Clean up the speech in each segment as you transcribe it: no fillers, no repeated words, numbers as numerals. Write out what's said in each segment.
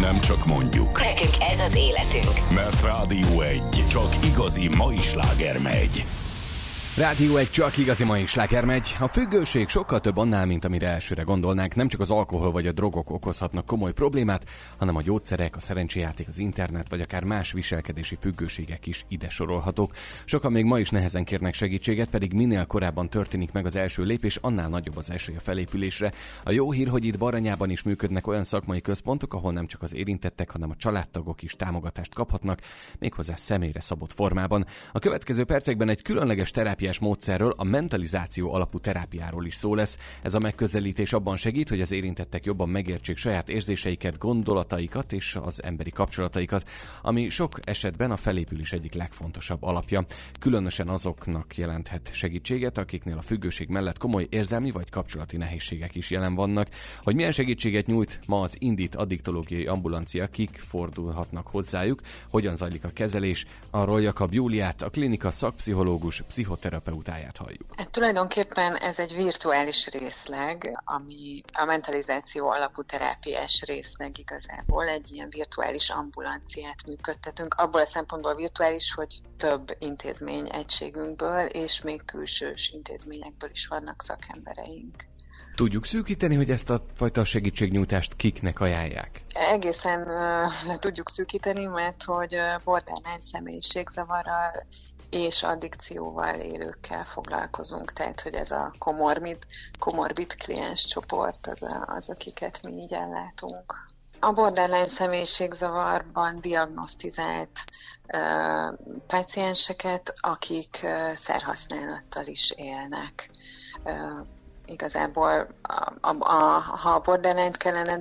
nem csak mondjuk. Nekünk ez az életünk. Mert Rádió 1 csak igazi mai sláger megy. Rádió 1 csak igazi mai sláger megy. A függőség sokkal több annál, mint amire elsőre gondolnánk. Nem csak az alkohol vagy a drogok okozhatnak komoly problémát, hanem a gyógyszerek, a szerencséjáték, az internet vagy akár más viselkedési függőségek is ide sorolhatók. Sokan még ma is nehezen kérnek segítséget, pedig minél korábban történik meg az első lépés, annál nagyobb az esély a felépülésre. A jó hír, hogy itt Baranyában is működnek olyan szakmai központok, ahol nem csak az érintettek, hanem a családtagok is támogatást kaphatnak, méghozzá személyre szabott formában. A következő percekben egy különleges terápiás módszerről, a mentalizáció alapú terápiáról is szó lesz. Ez a megközelítés abban segít, hogy az érintettek jobban megértsék saját érzéseiket, gondolataikat és az emberi kapcsolataikat, ami sok esetben a felépülés egyik legfontosabb alapja. Különösen azoknak jelenthet segítséget, akiknél a függőség mellett komoly érzelmi vagy kapcsolati nehézségek is jelen vannak. Hogy milyen segítséget nyújt ma az Indit addiktológiai ambulancia, kik fordulhatnak hozzájuk, hogyan zajlik a kezelés, arról Jakab Júliát, a klinika szakpszichológus, pszichoterapeutáját halljuk. Tulajdonképpen ez egy virtuális részleg, ami a mentalizáció alapú terápiás részleg igazából. Egy ilyen virtuális ambulanciát működtetünk. Abból a szempontból virtuális, hogy több intézmény egységünkből és még külsős intézményekből is vannak szakembereink. Tudjuk szűkíteni, hogy ezt a fajta segítségnyújtást kiknek ajánlják? Egészen le tudjuk szűkíteni, mert hogy borderline személyiségzavarral és addikcióval élőkkel foglalkozunk, tehát hogy ez a komorbid kliens csoport az, akiket mi így ellátunk. A borderline személyiségzavarban diagnosztizált pácienseket, akik szerhasználattal is élnek. Igazából, ha a borderline-t kellene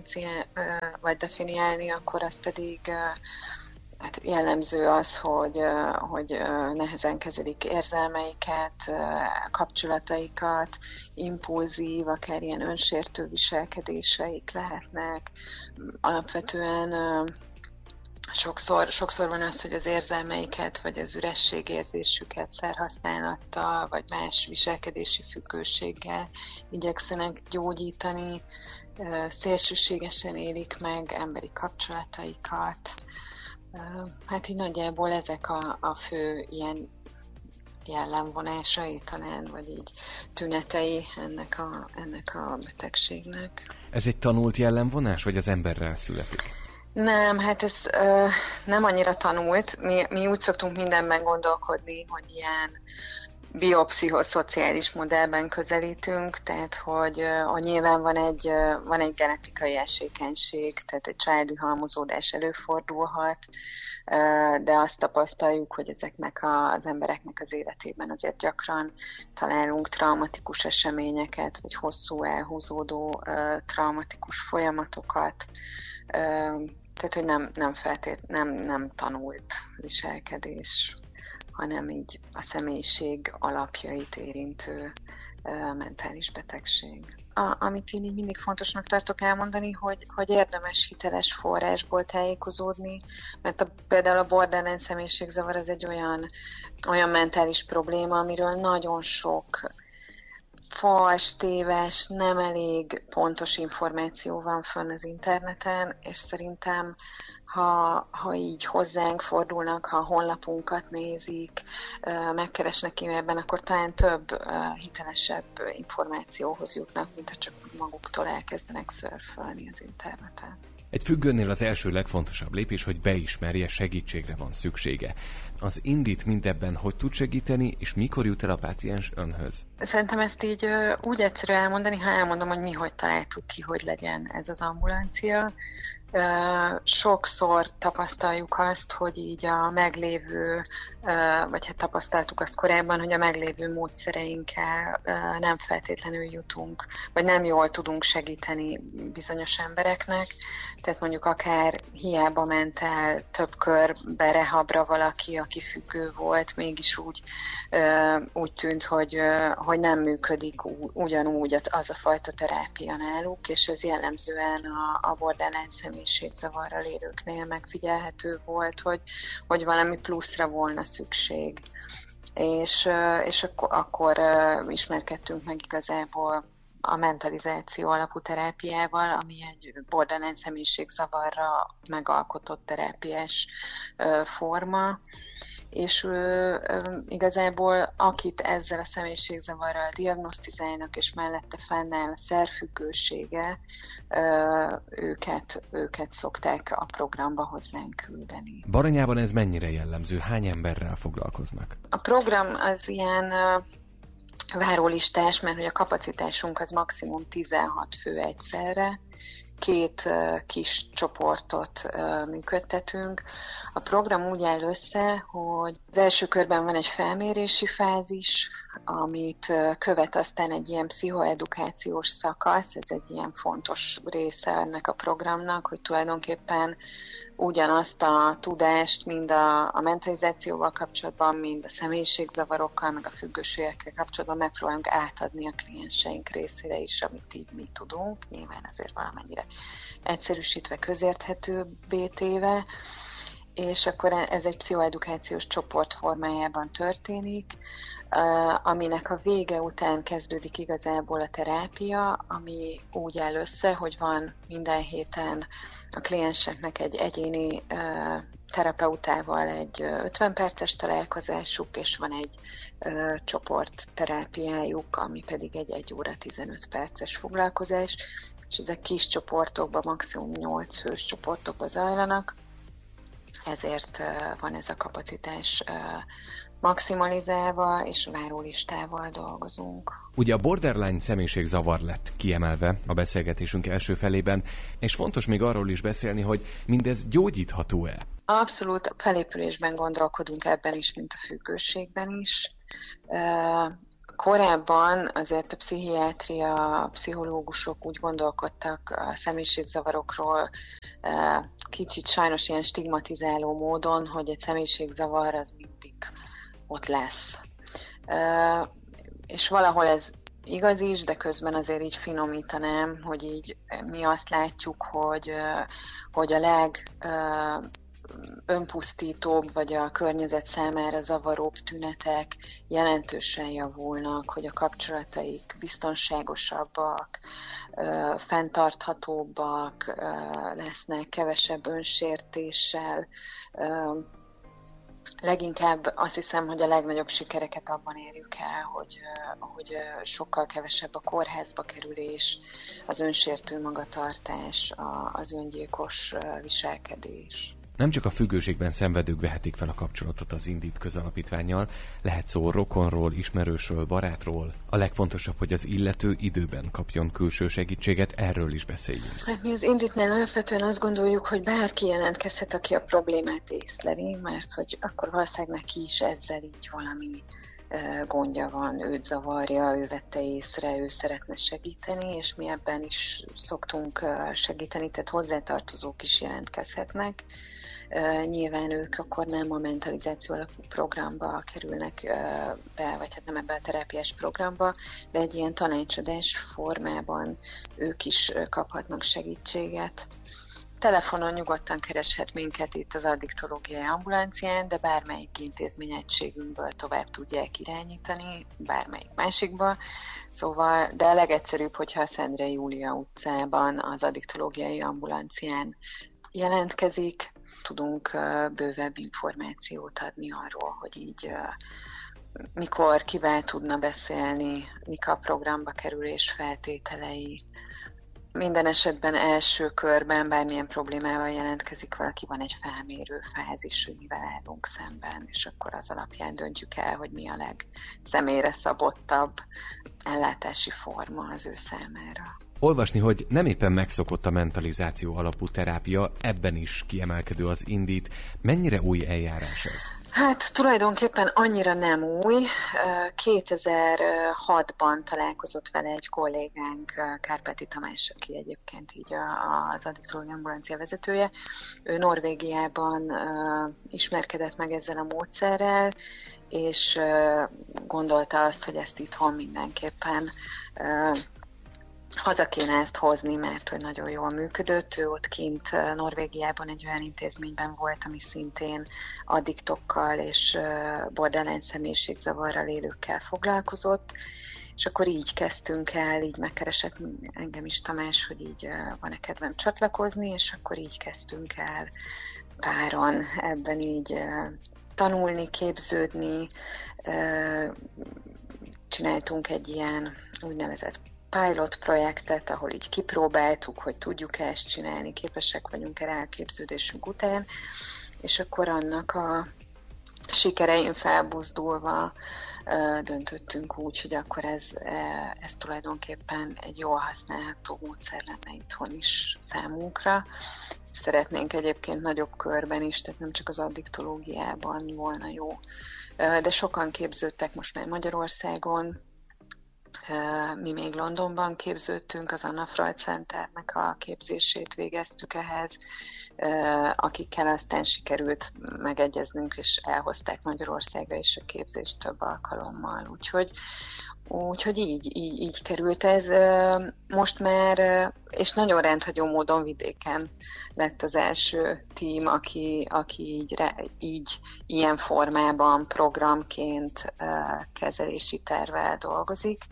definiálni, akkor az pedig hát jellemző az, hogy nehezen kezelik érzelmeiket, kapcsolataikat, impulzív, akár ilyen önsértő viselkedéseik lehetnek. Alapvetően sokszor van az, hogy az érzelmeiket, vagy az ürességérzésüket szerhasználattal, vagy más viselkedési függőséggel igyekszenek gyógyítani, szélsőségesen élik meg emberi kapcsolataikat. Hát így nagyjából ezek a fő ilyen jellemvonásai talán, vagy így tünetei ennek a betegségnek. Ez egy tanult jellemvonás, vagy az emberrel születik? Nem, hát ez nem annyira tanult. Mi úgy szoktunk mindenben gondolkodni, hogy ilyen biopszichoszociális modellben közelítünk, tehát hogy nyilván van egy genetikai esékenység, tehát egy családi halmozódás előfordulhat, de azt tapasztaljuk, hogy ezeknek az embereknek az életében azért gyakran találunk traumatikus eseményeket, vagy hosszú elhúzódó traumatikus folyamatokat, tehát hogy nem tanult viselkedés, hanem így a személyiség alapjait érintő mentális betegség. Amit én így mindig fontosnak tartok elmondani, hogy érdemes hiteles forrásból tájékozódni, mert például a borderline személyiségzavar az egy olyan mentális probléma, amiről nagyon sok fals, téves, nem elég pontos információ van fönn az interneten, és szerintem ha így hozzánk fordulnak, ha a honlapunkat nézik, megkeresnek e-mailben, akkor talán több hitelesebb információhoz jutnak, mint ha csak maguktól elkezdenek szörfölni az interneten. Egy függőnél az első legfontosabb lépés, hogy beismerje, segítségre van szüksége. Az Indit mindebben hogy tud segíteni, és mikor jut el a páciens önhöz? Szerintem ezt így úgy egyszerű elmondani, ha elmondom, hogy mi hogy találtuk ki, hogy legyen ez az ambulancia. Sokszor tapasztaljuk azt, hogy így a meglévő, vagy hát tapasztaltuk azt korábban, hogy a meglévő módszereinkkel nem feltétlenül jutunk, vagy nem jól tudunk segíteni bizonyos embereknek. Tehát mondjuk akár hiába ment el több körbe rehabra valaki, aki függő volt, mégis úgy tűnt, hogy nem működik ugyanúgy az a fajta terápia náluk, és ez jellemzően a borderline személyiségzavarral élőknél megfigyelhető volt, hogy valami pluszra volna szükség. És akkor ismerkedtünk meg igazából a mentalizáció alapú terápiával, ami egy borderline személyiségzavarra megalkotott terápiás forma, és igazából akit ezzel a személyiségzavarral diagnosztizálnak, és mellette fennáll a szerfüggősége, őket szokták a programba hozzánk küldeni. Baranyában ez mennyire jellemző? Hány emberrel foglalkoznak? A program az ilyen várólistás, mert hogy a kapacitásunk az maximum 16 fő egyszerre, 2 kis csoportot működtetünk. A program úgy áll össze, hogy az első körben van egy felmérési fázis, amit követ aztán egy ilyen pszichoedukációs szakasz, ez egy ilyen fontos része ennek a programnak, hogy tulajdonképpen ugyanazt a tudást mind a mentalizációval kapcsolatban, mind a személyiségzavarokkal, meg a függőségekkel kapcsolatban megpróbálunk átadni a klienseink részére is, amit így mi tudunk, nyilván azért valamennyire egyszerűsítve, közérthetőbbé téve, és akkor ez egy pszichoedukációs csoport formájában történik, aminek a vége után kezdődik igazából a terápia, ami úgy áll össze, hogy van minden héten a klienseknek egy egyéni terapeutával egy 50 perces találkozásuk, és van egy csoportterápiájuk, ami pedig egy 1 óra 15 perces foglalkozás, és ezek kis csoportokban, maximum 8 fős csoportokban zajlanak, ezért van ez a kapacitás maximalizálva, és várólistával dolgozunk. Ugye a borderline személyiségzavar lett kiemelve a beszélgetésünk első felében, és fontos még arról is beszélni, hogy mindez gyógyítható-e? Abszolút felépülésben gondolkodunk ebben is, mint a függőségben is. Korábban azért a pszichiátria, a pszichológusok úgy gondolkodtak a személyiségzavarokról kicsit sajnos ilyen stigmatizáló módon, hogy egy személyiségzavar az mindig ott lesz. És valahol ez igaz is, de közben azért így finomítanám, hogy így mi azt látjuk, hogy a önpusztítóbb, vagy a környezet számára zavaróbb tünetek jelentősen javulnak, hogy a kapcsolataik biztonságosabbak, fenntarthatóbbak lesznek, kevesebb önsértéssel. Leginkább azt hiszem, hogy a legnagyobb sikereket abban érjük el, hogy sokkal kevesebb a kórházba kerülés, az önsértő magatartás, az öngyilkos viselkedés. Nem csak a függőségben szenvedők vehetik fel a kapcsolatot az Indit közalapítvánnyal, lehet szó rokonról, ismerősről, barátról. A legfontosabb, hogy az illető időben kapjon külső segítséget, erről is beszéljünk. Hát mi az Inditnál alapvetően azt gondoljuk, hogy bárki jelentkezhet, aki a problémát észleli, mert hogy akkor valószínűleg neki is ezzel így valami gondja van, őt zavarja, ő vette észre, ő szeretne segíteni, és mi ebben is szoktunk segíteni, tehát hozzátartozók is jelentkezhetnek. Nyilván ők akkor nem a mentalizáció alapú programba kerülnek be, vagy hát nem ebbe a terápiás programba, de egy ilyen tanácsadás formában ők is kaphatnak segítséget. Telefonon nyugodtan kereshet minket itt az addiktológiai ambulancián, de bármelyik intézményegységünkből tovább tudják irányítani, bármelyik másikba. Szóval, de a legegyszerűbb, hogyha a Szendrei Júlia utcában az addiktológiai ambulancián jelentkezik, tudunk bővebb információt adni arról, hogy így mikor, kivel tudna beszélni, mik a programba kerülés feltételei. Minden esetben első körben bármilyen problémával jelentkezik valaki, van egy felmérő fázis, hogy mivel állunk szemben, és akkor az alapján döntjük el, hogy mi a legszemélyre szabottabb ellátási forma az ő számára. Olvasni, hogy nem éppen megszokott a mentalizáció alapú terápia, ebben is kiemelkedő az Indit. Mennyire új eljárás ez? Hát tulajdonképpen annyira nem új. 2006-ban találkozott vele egy kollégánk, Kárpáti Tamás, aki egyébként így az addiktológiai ambulancia vezetője. Ő Norvégiában ismerkedett meg ezzel a módszerrel, és gondolta azt, hogy ezt itthon mindenképpen haza kéne ezt hozni, mert hogy nagyon jól működött. Ő ott kint Norvégiában egy olyan intézményben volt, ami szintén addiktokkal és borderline személyiségzavarral élőkkel foglalkozott, És akkor így kezdtünk el, így megkeresett engem is Tamás, hogy így van-e kedvem csatlakozni, és akkor így kezdtünk el páran ebben így tanulni, képződni. Csináltunk egy ilyen úgynevezett pilot projektet, ahol így kipróbáltuk, hogy tudjuk-e ezt csinálni, képesek vagyunk-e rá a képződésünk után, és akkor annak a sikerein felbuzdulva döntöttünk úgy, hogy akkor ez tulajdonképpen egy jól használható módszer lenne itthon is számunkra. Szeretnénk egyébként nagyobb körben is, tehát nem csak az addiktológiában volna jó. De sokan képződtek most már Magyarországon. Mi még Londonban képződtünk, az Anna Freud Centernek a képzését végeztük ehhez, akikkel aztán sikerült megegyeznünk, és elhozták Magyarországra is a képzést több alkalommal. Úgyhogy így került ez. Most már, és nagyon rendhagyó módon vidéken lett az első tím, aki így ilyen formában, programként, kezelési tervvel dolgozik.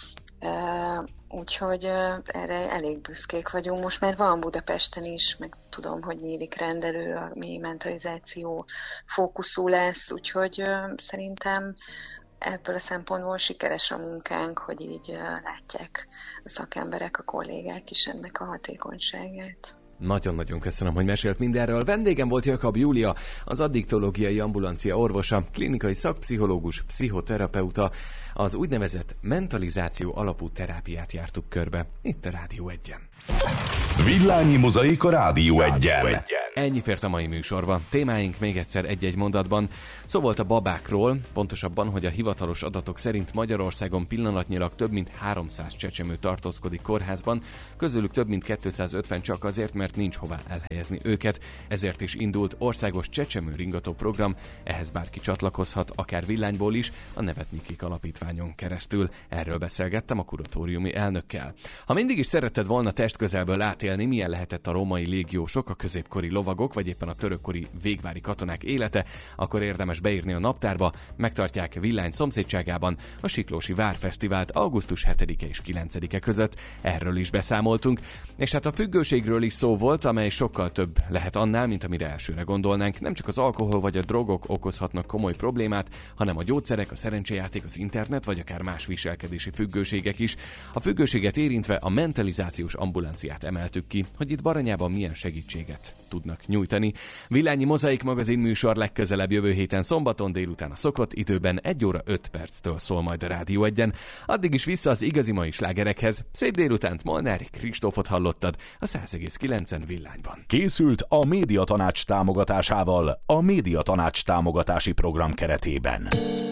Úgyhogy erre elég büszkék vagyunk. Most már van Budapesten is, meg tudom, hogy nyílik rendelő, ami mentalizáció fókuszú lesz, úgyhogy szerintem ebből a szempontból sikeres a munkánk, hogy így látják a szakemberek, a kollégák is ennek a hatékonyságát. Nagyon-nagyon köszönöm, hogy mesélt mindenről. Vendégem volt Jakab Júlia, az addiktológiai ambulancia orvosa, klinikai szakpszichológus, pszichoterapeuta. Az úgynevezett mentalizáció alapú terápiát jártuk körbe itt a Rádió 1-en. Villányi mozaik a Rádió 1-en. Ennyi fért a mai műsorba. Témáink még egyszer egy-egy mondatban. Szó volt a babákról, pontosabban, hogy a hivatalos adatok szerint Magyarországon pillanatnyilag több mint 300 csecsemő tartózkodik kórházban, közülük több mint 250 csak azért, mert nincs hová elhelyezni őket, ezért is indult országos csecsemő ringató program, ehhez bárki csatlakozhat, akár villányból is, a Nevetnikik Alapítványon keresztül. Erről beszélgettem a kuratóriumi elnökkel. Ha mindig is szeretted volna testközelből átélni, milyen lehetett a római légiósok, a középkori lovagok, vagy éppen a törökkori végvári katonák élete, akkor érdemes beírni a naptárba, megtartják Villány szomszédságában a Siklósi Várfesztivált augusztus 7-e és 9-e között. Erről is beszámoltunk, és hát a függőségről is szó volt, amely sokkal több lehet annál, mint amire elsőre gondolnánk. Nem csak az alkohol vagy a drogok okozhatnak komoly problémát, hanem a gyógyszerek, a szerencsejáték, az internet, vagy akár más viselkedési függőségek is. A függőséget érintve a mentalizációs ambulanciát emeltük ki, hogy itt Baranyában milyen segítséget tudnak nyújtani. Villányi Mozaik magazin műsor legközelebb jövő héten szombaton délután a szokott időben 1 óra 5 perctől szól majd a Rádió 1-en. Addig is vissza az igazi mai slágerekhez. Szép délutánt, Molnár Kristófot hallottad a 100,9 Villányban. Készült a Médiatanács támogatásával a Médiatanács támogatási program keretében.